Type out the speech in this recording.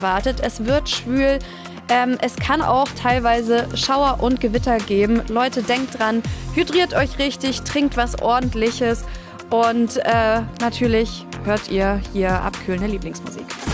wartet. Es wird schwül. Es kann auch teilweise Schauer und Gewitter geben. Leute, denkt dran, hydriert euch richtig, trinkt was Ordentliches und natürlich hört ihr hier abkühlende Lieblingsmusik.